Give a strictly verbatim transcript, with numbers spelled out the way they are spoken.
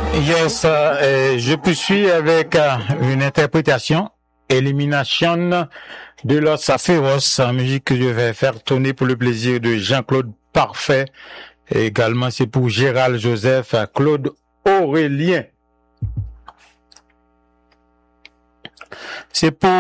Yes, euh, je poursuis avec euh, une interprétation, Élimination de Los Aferos, en musique que je vais faire tourner pour le plaisir de Jean-Claude Parfait. Et également, c'est pour Gérald Joseph, Claude Aurélien. C'est pour